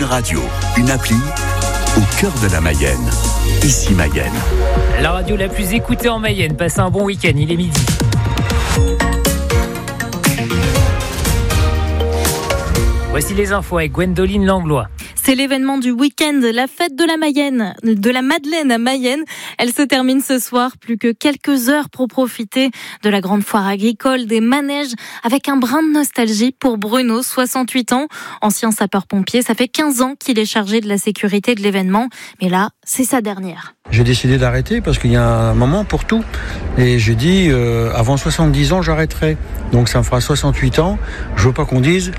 Radio, une appli au cœur de la Mayenne. Ici Mayenne. La radio la plus écoutée en Mayenne. Passez un bon week-end, il est midi. Voici les infos avec Gwendoline Langlois. C'est l'événement du week-end, la fête de la Madeleine à Mayenne. Elle se termine ce soir, plus que quelques heures pour profiter de la grande foire agricole, des manèges, avec un brin de nostalgie pour Bruno, 68 ans, ancien sapeur-pompier. Ça fait 15 ans qu'il est chargé de la sécurité de l'événement, mais là, c'est sa dernière. J'ai décidé d'arrêter parce qu'il y a un moment pour tout. Et j'ai dit, avant 70 ans, j'arrêterai. Donc ça me fera 68 ans. Je veux pas qu'on dise,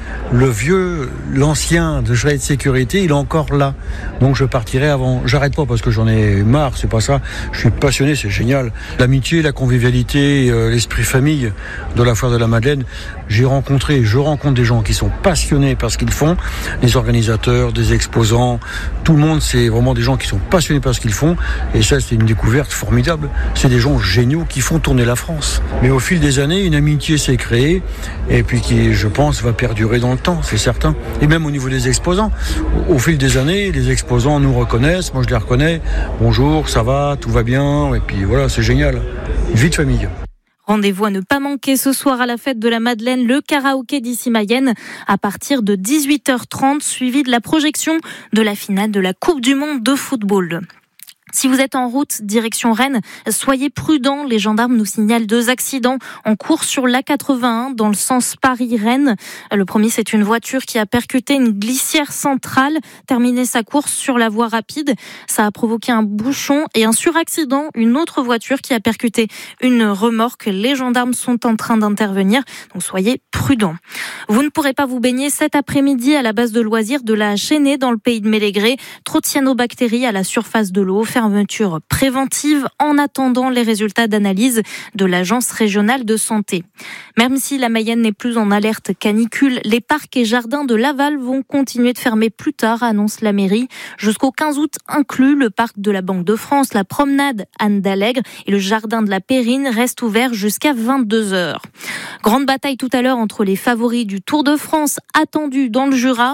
l'ancien de gilet de sécurité, il est encore là. Donc je partirai avant. J'arrête pas parce que j'en ai marre, c'est pas ça. Je suis passionné, c'est génial. L'amitié, la convivialité, l'esprit famille de la foire de la Madeleine. Je rencontre des gens qui sont passionnés par ce qu'ils font. Les organisateurs, des exposants, tout le monde, c'est vraiment des gens qui sont passionnés par ce qu'ils font. Et ça, c'est une découverte formidable. C'est des gens géniaux qui font tourner la France. Mais au fil des années, une amitié s'est créée et puis qui, je pense, va perdurer dans le temps, c'est certain. Et même au niveau des exposants, au fil des années, les exposants nous reconnaissent. Moi, je les reconnais. Bonjour, ça va, tout va bien. Et puis voilà, c'est génial. Une vie de famille. Rendez-vous à ne pas manquer ce soir à la fête de la Madeleine, le karaoké d'Ici Mayenne, à partir de 18h30, suivi de la projection de la finale de la Coupe du Monde de football. Si vous êtes en route direction Rennes, soyez prudents. Les gendarmes nous signalent 2 accidents en cours sur l'A81 dans le sens Paris-Rennes. Le premier, c'est une voiture qui a percuté une glissière centrale, terminé sa course sur la voie rapide. Ça a provoqué un bouchon et un suraccident. Une autre voiture qui a percuté une remorque. Les gendarmes sont en train d'intervenir, donc soyez prudents. Vous ne pourrez pas vous baigner cet après-midi à la base de loisirs de la Chênaie dans le pays de Mélégré. Trop de cyanobactéries à la surface de l'eau. Fermeture préventive en attendant les résultats d'analyse de l'Agence régionale de santé. Même si la Mayenne n'est plus en alerte canicule, les parcs et jardins de Laval vont continuer de fermer plus tard, annonce la mairie. Jusqu'au 15 août inclus, le parc de la Banque de France, la promenade Anne d'Allègre et le jardin de la Périne restent ouverts jusqu'à 22h. Grande bataille tout à l'heure entre les favoris du Tour de France attendu dans le Jura.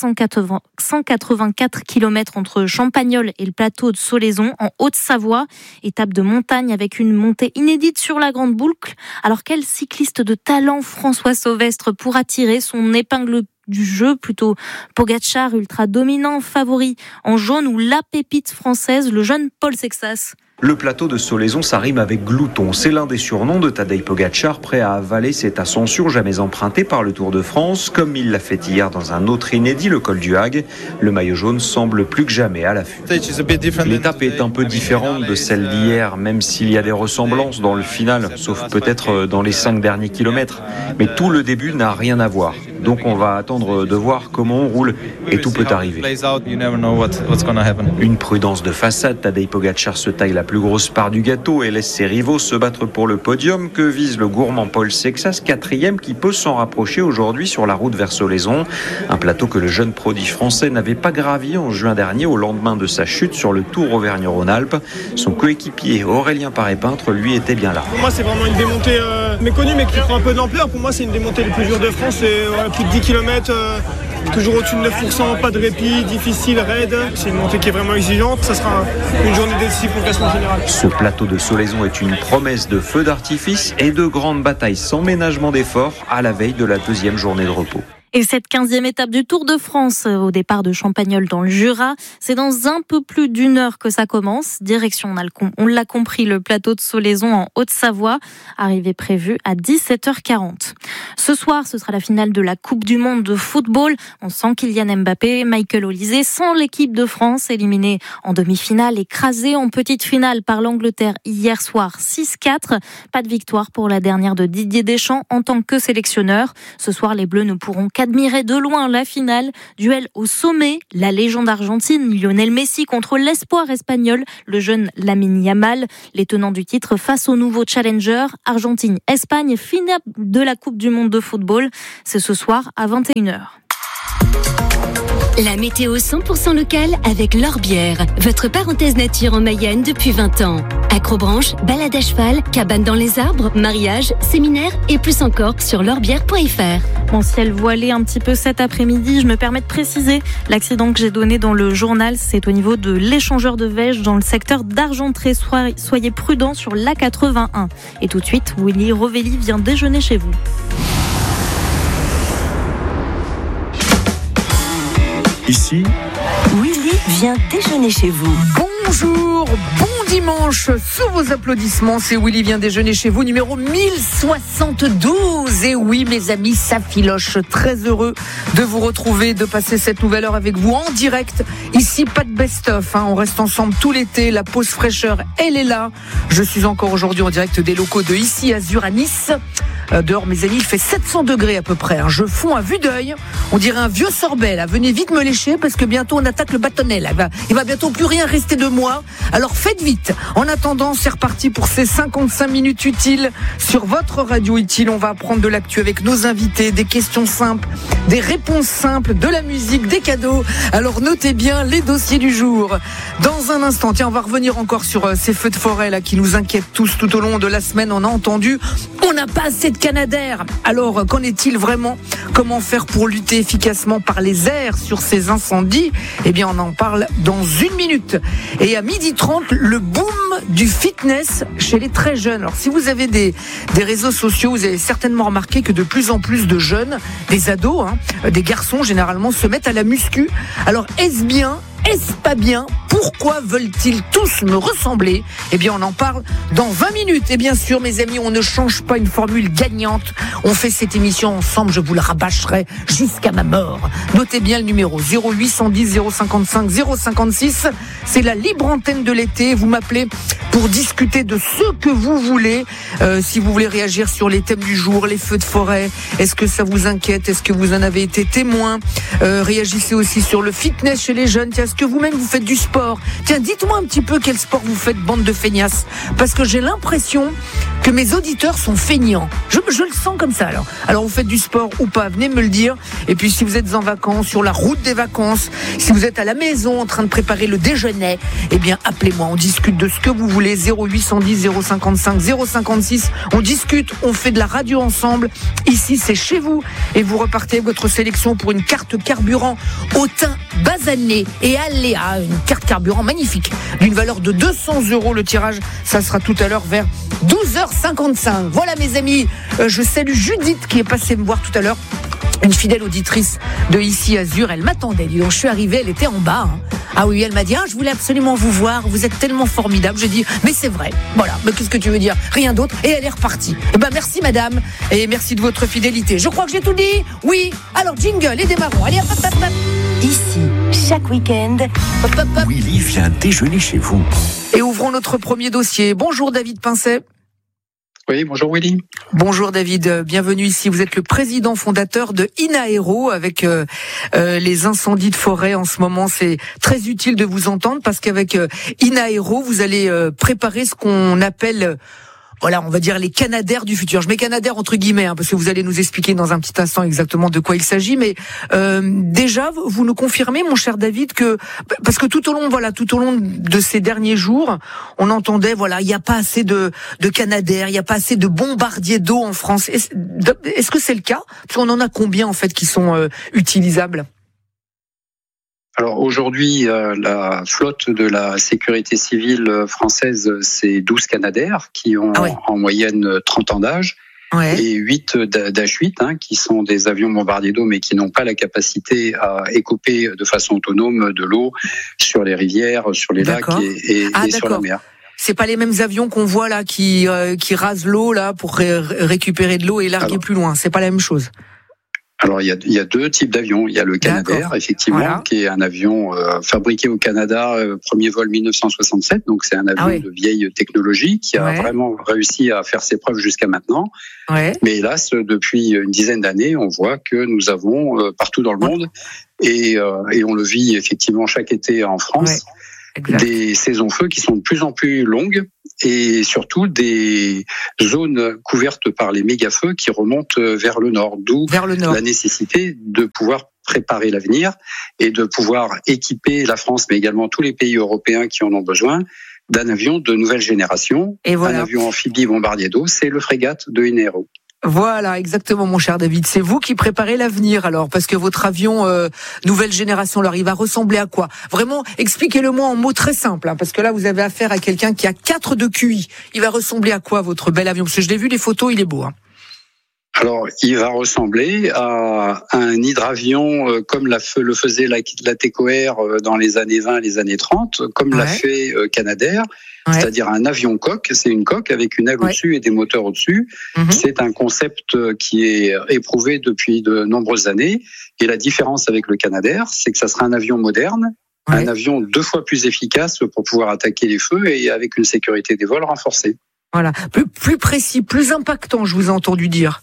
184 km entre Champagnole et le plateau de Solaison en Haute-Savoie. Étape de montagne avec une montée inédite sur la Grande Boucle. Alors quel cycliste de talent François Sauvestre pourra tirer son épingle du jeu, plutôt Pogačar ultra dominant, favori en jaune, ou la pépite française, le jeune Paul Sexas? Le plateau de Solaison, ça rime avec glouton. C'est l'un des surnoms de Tadej Pogačar, prêt à avaler cette ascension jamais empruntée par le Tour de France, comme il l'a fait hier dans un autre inédit, le col du Hague. Le maillot jaune semble plus que jamais à l'affût. L'étape est un peu différente de celle d'hier, même s'il y a des ressemblances dans le final, sauf peut-être dans les 5 derniers kilomètres. Mais tout le début n'a rien à voir. Donc on va attendre de voir comment on roule et tout peut arriver. Une prudence de façade, Tadej Pogačar se taille la plus grosse part du gâteau et laisse ses rivaux se battre pour le podium que vise le gourmand Paul Sexas, 4e, qui peut s'en rapprocher aujourd'hui sur la route vers Solaison. Un plateau que le jeune prodige français n'avait pas gravi en juin dernier au lendemain de sa chute sur le Tour Auvergne-Rhône-Alpes. Son coéquipier Aurélien Paré-Peintre, lui, était bien là. Pour moi, c'est vraiment une démontée méconnue mais qui prend un peu d'ampleur. Pour moi, c'est une démontée les plus dures de France. C'est plus de 10 km. Toujours au-dessus de 9%, pas de répit, difficile, raide. C'est une montée qui est vraiment exigeante. Ça sera une journée décisive pour le classement général. Ce plateau de Solaison est une promesse de feux d'artifice et de grandes batailles sans ménagement d'efforts à la veille de la 2e journée de repos. Et cette 15e étape du Tour de France, au départ de Champagnole dans le Jura, c'est dans un peu plus d'1 heure que ça commence. Direction, on l'a compris, le plateau de Solaison en Haute-Savoie. Arrivée prévue à 17h40. Ce soir, ce sera la finale de la Coupe du Monde de football. On sent Kylian Mbappé, Michael Olise sans l'équipe de France, éliminée en demi-finale, écrasée en petite finale par l'Angleterre hier soir 6-4. Pas de victoire pour la dernière de Didier Deschamps en tant que sélectionneur. Ce soir, les Bleus ne pourront qu'admirer de loin la finale. Duel au sommet, la légende argentine Lionel Messi contre l'espoir espagnol, le jeune Lamine Yamal. Les tenants du titre face au nouveau challenger, Argentine-Espagne, finale de la Coupe du Monde de football. C'est ce soir à 21h. La météo 100% locale avec L'Orbière, votre parenthèse nature en Mayenne depuis 20 ans. Acrobranche, balade à cheval, cabane dans les arbres, mariage, séminaire et plus encore sur l'orbière.fr. Bon, ciel voilé un petit peu cet après-midi. Je me permets de préciser l'accident que j'ai donné dans le journal. C'est au niveau de l'échangeur de Vesges dans le secteur d'Argentré. Soyez prudents sur l'A81. Et tout de suite, Willy Rovelli vient déjeuner chez vous. Ici, Willy vient déjeuner chez vous. Bonjour, bon dimanche, sous vos applaudissements, c'est Willy vient déjeuner chez vous, numéro 1072. Et oui, mes amis, ça filoche, très heureux de vous retrouver, de passer cette nouvelle heure avec vous en direct. Ici, pas de best-of, on reste ensemble tout l'été, la pause fraîcheur, elle est là. Je suis encore aujourd'hui en direct des locaux de Ici Azur à Nice. Dehors, mes amis, il fait 700 degrés à peu près. Je fonds à vue d'œil. On dirait un vieux sorbet, là. Venez vite me lécher parce que bientôt on attaque le bâtonnet, là. Il va bientôt plus rien rester de moi. Alors faites vite. En attendant, c'est reparti pour ces 55 minutes utiles sur votre radio utile. On va apprendre de l'actu avec nos invités, des questions simples, des réponses simples, de la musique, des cadeaux. Alors notez bien les dossiers du jour. Dans un instant, tiens, on va revenir encore sur ces feux de forêt là qui nous inquiètent tous tout au long de la semaine. On a entendu, on n'a pas assez de Canadair. Alors, qu'en est-il vraiment ? Comment faire pour lutter efficacement par les airs sur ces incendies ? Eh bien, on en parle dans une minute. Et à 12h30, le boom du fitness chez les très jeunes. Alors, si vous avez des réseaux sociaux, vous avez certainement remarqué que de plus en plus de jeunes, des ados, des garçons généralement, se mettent à la muscu. Alors, est-ce bien ? Est-ce pas bien ? Pourquoi veulent-ils tous me ressembler ? Eh bien, on en parle dans 20 minutes. Et bien sûr, mes amis, on ne change pas une formule gagnante. On fait cette émission ensemble, je vous la rabâcherai jusqu'à ma mort. Notez bien le numéro 0810 055 056. C'est la libre antenne de l'été. Vous m'appelez pour discuter de ce que vous voulez. Si vous voulez réagir sur les thèmes du jour, les feux de forêt, est-ce que ça vous inquiète ? Est-ce que vous en avez été témoin ? Réagissez aussi sur le fitness chez les jeunes. Tiens, est-ce que vous-même vous faites du sport ? Tiens, dites-moi un petit peu quel sport vous faites, bande de feignasses. Parce que j'ai l'impression que mes auditeurs sont feignants. Je le sens comme ça alors. Alors vous faites du sport ou pas, venez me le dire. Et puis si vous êtes en vacances, sur la route des vacances, si vous êtes à la maison en train de préparer le déjeuner, eh bien appelez-moi, on discute de ce que vous voulez. 0810 055 056. On discute, on fait de la radio ensemble. Ici c'est chez vous. Et vous repartez avec votre sélection pour une carte carburant au thym basané et aléa. Une carte carburant magnifique d'une valeur de 200 €. Le tirage, ça sera tout à l'heure vers 12h55. Voilà mes amis, je salue Judith qui est passée me voir tout à l'heure. Une fidèle auditrice de Ici Azur, elle m'attendait. Donc je suis arrivée, elle était en bas. Ah oui, elle m'a dit, je voulais absolument vous voir, vous êtes tellement formidable. Je dis, mais c'est vrai. Voilà, mais qu'est-ce que tu veux dire ? Rien d'autre. Et elle est repartie. Eh ben merci madame, et merci de votre fidélité. Je crois que j'ai tout dit. Oui, alors jingle et démarrons. Allez, hop, hop, hop, hop. Ici, chaque week-end, Hop, hop, hop. Willy vient déjeuner chez vous. Et ouvrons notre premier dossier. Bonjour David Pincet. Oui, bonjour Willy. Bonjour David, bienvenue ici. Vous êtes le président fondateur de Inaero avec les incendies de forêt en ce moment. C'est très utile de vous entendre parce qu'avec Inaero, vous allez préparer ce qu'on appelle... Voilà, on va dire les Canadair du futur. Je mets Canadair entre guillemets, parce que vous allez nous expliquer dans un petit instant exactement de quoi il s'agit. Mais déjà, vous nous confirmez, mon cher David, que parce que tout au long de ces derniers jours, on entendait, il n'y a pas assez de Canadair, il n'y a pas assez de bombardiers d'eau en France. Est-ce que c'est le cas ? Parce qu'on en a combien en fait qui sont utilisables ? Alors aujourd'hui, la flotte de la sécurité civile française, c'est 12 Canadair qui ont en moyenne 30 ans d'âge. Ouais. Et 8 Dash-8 qui sont des avions bombardiers d'eau mais qui n'ont pas la capacité à écoper de façon autonome de l'eau sur les rivières, sur les lacs et sur la mer. C'est pas les mêmes avions qu'on voit là qui rasent l'eau là pour récupérer de l'eau et larguer plus loin. C'est pas la même chose. Alors il y a deux types d'avions. Il y a le Canadair, effectivement, qui est un avion fabriqué au Canada, premier vol 1967. Donc c'est un avion de vieille technologie qui a vraiment réussi à faire ses preuves jusqu'à maintenant. Ouais. Mais hélas, depuis une dizaine d'années, on voit que nous avons partout dans le monde et on le vit effectivement chaque été en France. Des saisons feux qui sont de plus en plus longues et surtout des zones couvertes par les méga-feux qui remontent vers le nord, d'où la nécessité de pouvoir préparer l'avenir et de pouvoir équiper la France, mais également tous les pays européens qui en ont besoin, d'un avion de nouvelle génération, un avion amphibie bombardier d'eau, c'est le frégate de Inaero. Voilà, exactement, mon cher David. C'est vous qui préparez l'avenir, alors, parce que votre avion nouvelle génération, alors, il va ressembler à quoi? Vraiment, expliquez-le-moi en mots très simples, parce que là, vous avez affaire à quelqu'un qui a 4 de QI. Il va ressembler à quoi, votre bel avion? Parce que je l'ai vu, les photos, il est beau. Alors, il va ressembler à un hydravion comme le faisait la TECOR dans les années 20, les années 30, comme l'a fait Canadair. C'est-à-dire un avion coque, c'est une coque avec une aile au-dessus et des moteurs au-dessus. C'est un concept qui est éprouvé depuis de nombreuses années. Et la différence avec le Canadair, c'est que ça sera un avion moderne, un avion 2 fois plus efficace pour pouvoir attaquer les feux et avec une sécurité des vols renforcée. Voilà, plus précis, plus impactant, je vous ai entendu dire.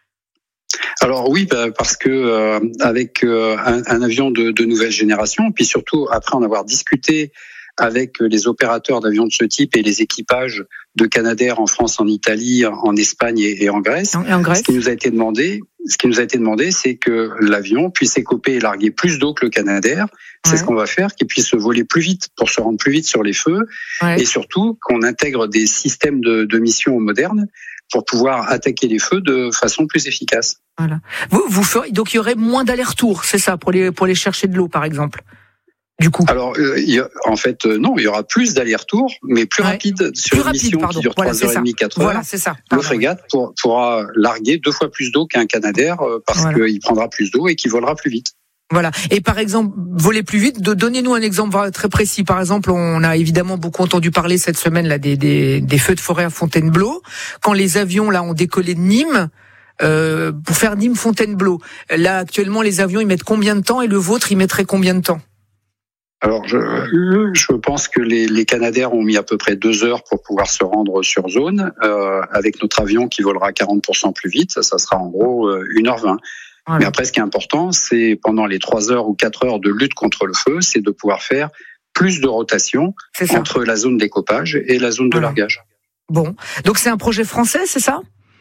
Alors oui, parce que avec un avion de nouvelle génération, puis surtout après en avoir discuté avec les opérateurs d'avions de ce type et les équipages de Canadair en France, en Italie, en Espagne et en Grèce. Ce qui nous a été demandé, c'est que l'avion puisse écoper et larguer plus d'eau que le Canadair. C'est ce qu'on va faire, qu'il puisse voler plus vite pour se rendre plus vite sur les feux, et surtout qu'on intègre des systèmes de mission modernes pour pouvoir attaquer les feux de façon plus efficace. Voilà. Vous ferez, donc il y aurait moins d'allers-retours, c'est ça, pour les chercher de l'eau, par exemple. Du coup. Alors, en fait, non, il y aura plus d'allers-retours, mais plus rapide sur une mission qui dure 3h30, 4h. Voilà, c'est ça. Le frégate pourra larguer 2 fois plus d'eau qu'un Canadair parce qu'il prendra plus d'eau et qu'il volera plus vite. Voilà. Et par exemple, voler plus vite, donnez-nous un exemple très précis. Par exemple, on a évidemment beaucoup entendu parler cette semaine là des feux de forêt à Fontainebleau. Quand les avions là ont décollé de Nîmes, pour faire Nîmes-Fontainebleau. Là, actuellement, les avions, ils mettent combien de temps et le vôtre, il mettrait combien de temps? Alors, je pense que les Canadair ont mis à peu près 2 heures pour pouvoir se rendre sur zone. Avec notre avion qui volera 40% plus vite, ça sera en gros 1h20. Voilà. Mais après, ce qui est important, c'est pendant les 3 heures ou 4 heures de lutte contre le feu, c'est de pouvoir faire plus de rotation entre la zone d'écopage et la zone de largage. Bon, donc c'est un projet français, c'est ça ?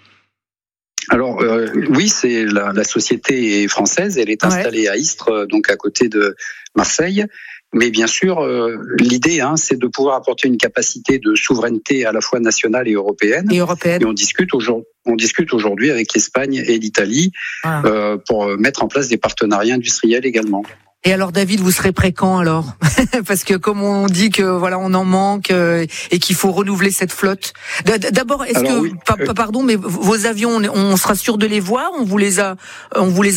Alors oui, c'est la société est française, elle est installée à Istres, donc à côté de Marseille. Mais bien sûr, l'idée, c'est de pouvoir apporter une capacité de souveraineté à la fois nationale et européenne. Et on discute aujourd'hui avec l'Espagne et l'Italie pour mettre en place des partenariats industriels également. Et alors David, vous serez prêt quand alors ? Parce que comme on dit que voilà, on en manque et qu'il faut renouveler cette flotte. D'abord, pardon, mais vos avions, on sera sûr de les voir ? On vous les a achetés ?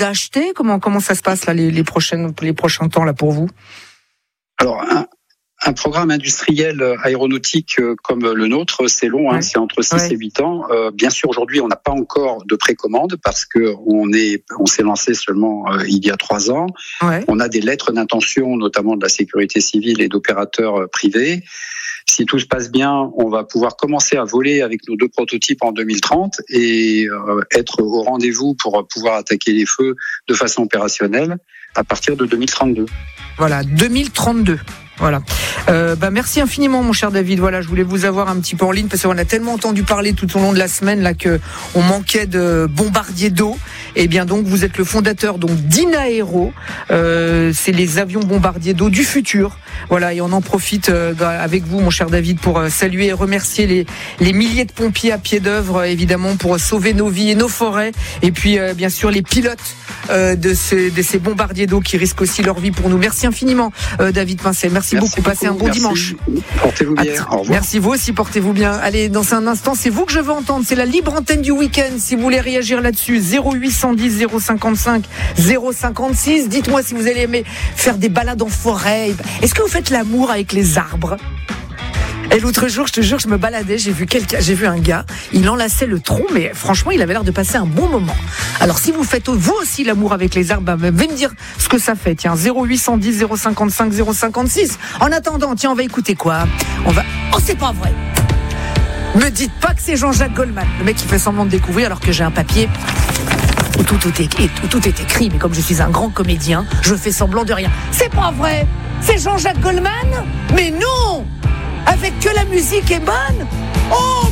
Comment ça se passe là les prochains temps là pour vous ? Alors, un programme industriel aéronautique comme le nôtre, c'est long, c'est entre 6 et 8 ans. Bien sûr, aujourd'hui, on n'a pas encore de précommande parce que on s'est lancé seulement il y a 3 ans. On a des lettres d'intention, notamment de la sécurité civile et d'opérateurs privés. Si tout se passe bien, on va pouvoir commencer à voler avec nos 2 prototypes en 2030 et être au rendez-vous pour pouvoir attaquer les feux de façon opérationnelle à partir de 2032. Voilà, 2032. Voilà. Merci infiniment, mon cher David. Voilà, je voulais vous avoir un petit peu en ligne parce qu'on a tellement entendu parler tout au long de la semaine là que on manquait de bombardiers d'eau. Et bien donc, vous êtes le fondateur donc d'Inaero. C'est les avions bombardiers d'eau du futur. Voilà, et on en profite avec vous, mon cher David, pour saluer et remercier les milliers de pompiers à pied d'œuvre, évidemment, pour sauver nos vies et nos forêts. Et puis, bien sûr, les pilotes de ces bombardiers d'eau qui risquent aussi leur vie pour nous. Merci infiniment, David Pincel. Merci beaucoup. Passez un bon dimanche. Portez-vous bien. Au revoir. Merci, vous aussi, portez-vous bien. Allez, dans un instant, c'est vous que je veux entendre. C'est la libre antenne du week-end. Si vous voulez réagir là-dessus, 0810 055 056. Dites-moi si vous allez aimer faire des balades en forêt. Est-ce que vous faites l'amour avec les arbres ? Et l'autre jour, je te jure, je me baladais, j'ai vu un gars, il enlaçait le tronc, mais franchement, il avait l'air de passer un bon moment. Alors, si vous faites vous aussi l'amour avec les arbres, venez me dire ce que ça fait. Tiens, 0810 055 056. En attendant, tiens, on va écouter quoi ? Oh, c'est pas vrai ! Me dites pas que c'est Jean-Jacques Goldman, le mec qui fait semblant de découvrir alors que j'ai un papier où tout est écrit, mais comme je suis un grand comédien, je fais semblant de rien. C'est pas vrai ! C'est Jean-Jacques Goldman ? Mais non ! Avec que la musique est bonne ? Oh